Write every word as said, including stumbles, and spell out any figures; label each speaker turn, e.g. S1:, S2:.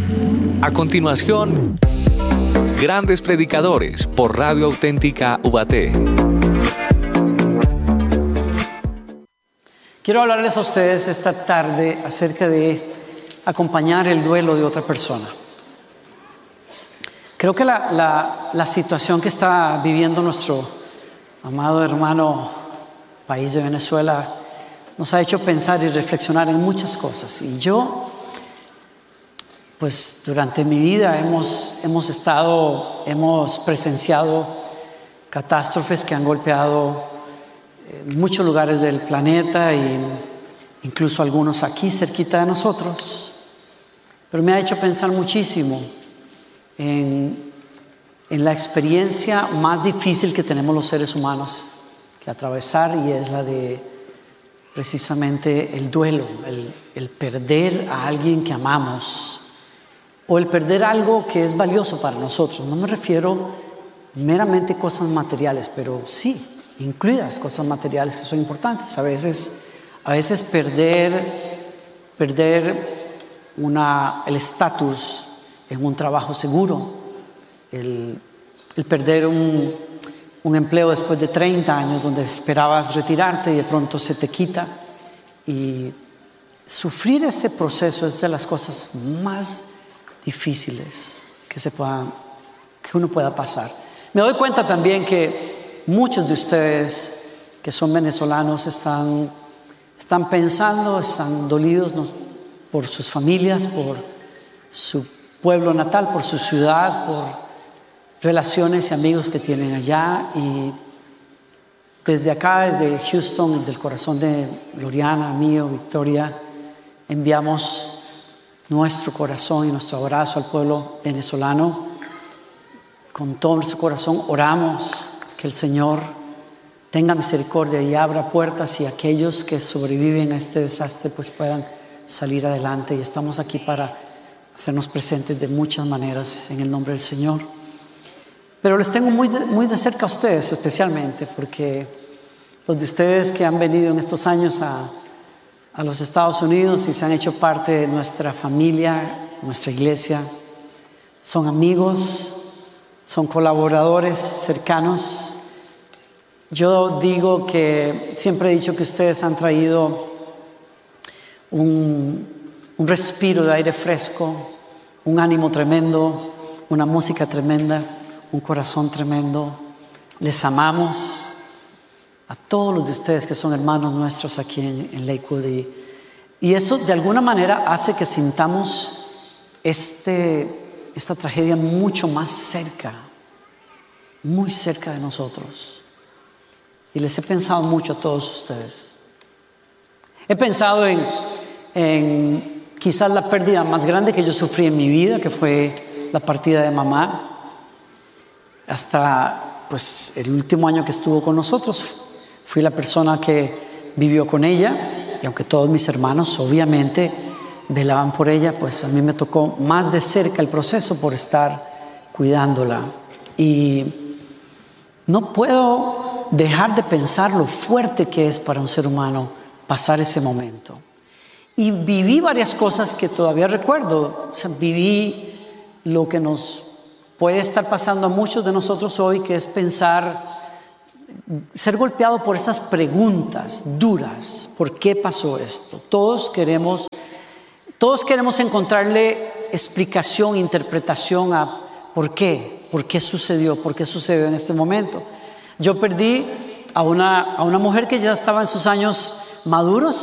S1: A continuación, Grandes Predicadores por Radio Auténtica Ubaté.
S2: Quiero hablarles a ustedes esta tarde acerca de acompañar el duelo de otra persona. Creo que la, la, la situación que está viviendo nuestro amado hermano país de Venezuela nos ha hecho pensar y reflexionar en muchas cosas. Y yo, pues durante mi vida hemos, hemos estado, hemos presenciado catástrofes que han golpeado en muchos lugares del planeta e incluso algunos aquí cerquita de nosotros. Pero me ha hecho pensar muchísimo en, en la experiencia más difícil que tenemos los seres humanos que atravesar, y es la de precisamente el duelo, el, el perder a alguien que amamos o el perder algo que es valioso para nosotros. No me refiero meramente a cosas materiales, pero sí, incluidas cosas materiales que son importantes. A veces, a veces perder, perder una, el estatus en un trabajo seguro, el, el perder un, un empleo después de treinta años donde esperabas retirarte y de pronto se te quita. Y sufrir ese proceso es de las cosas más difíciles que, se puedan, que uno pueda pasar. Me doy cuenta también que muchos de ustedes que son venezolanos están, están pensando, están dolidos, ¿no?, por sus familias, por su pueblo natal, por su ciudad, por relaciones y amigos que tienen allá. Y desde acá, desde Houston, del corazón de Gloriana, mío, Victoria, enviamos nuestro corazón y nuestro abrazo al pueblo venezolano. Con todo nuestro corazón oramos que el Señor tenga misericordia y abra puertas, y aquellos que sobreviven a este desastre pues puedan salir adelante. Y estamos aquí para hacernos presentes de muchas maneras en el nombre del Señor. Pero les tengo muy de, muy de cerca a ustedes, especialmente porque los de ustedes que han venido en estos años a, a los Estados Unidos y se han hecho parte de nuestra familia, nuestra iglesia, son amigos, son colaboradores cercanos. Yo digo que siempre he dicho que ustedes han traído un, un respiro de aire fresco, un ánimo tremendo, una música tremenda, un corazón tremendo. Les amamos a todos los de ustedes que son hermanos nuestros aquí en, en Lakewood, y, y eso de alguna manera hace que sintamos este, esta tragedia mucho más cerca, muy cerca de nosotros. Y les he pensado mucho a todos ustedes. He pensado en, en quizás la pérdida más grande que yo sufrí en mi vida, que fue la partida de mamá. Hasta pues el último año que estuvo con nosotros, fui la persona que vivió con ella, y aunque todos mis hermanos obviamente velaban por ella, pues a mí me tocó más de cerca el proceso por estar cuidándola. Y no puedo dejar de pensar lo fuerte que es para un ser humano pasar ese momento. Y viví varias cosas que todavía recuerdo. O sea, viví lo que nos puede estar pasando a muchos de nosotros hoy, que es pensar, ser golpeado por esas preguntas duras. ¿Por qué pasó esto? Todos queremos, todos queremos encontrarle explicación, interpretación a por qué, por qué sucedió, por qué sucedió en este momento. Yo perdí a una, a una mujer que ya estaba en sus años maduros.